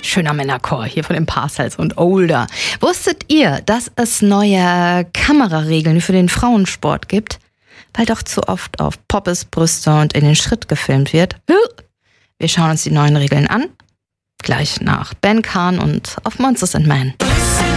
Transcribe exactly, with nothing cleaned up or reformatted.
Schöner Männerchor hier von den Parcells und Older. Wusstet ihr, dass es neue Kameraregeln für den Frauensport gibt? Weil doch zu oft auf Poppes, Brüste und in den Schritt gefilmt wird. Wir schauen uns die neuen Regeln an. Gleich nach Ben Kahn und auf Monsters and Men.